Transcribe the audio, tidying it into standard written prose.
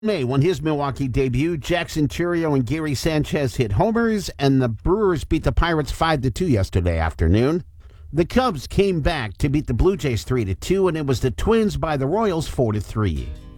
May won his Milwaukee debut. Jackson Chourio and Gary Sanchez hit homers, and the Brewers beat the Pirates 5-2 yesterday afternoon. The Cubs came back to beat the Blue Jays 3-2, and it was the Twins by the Royals 4-3.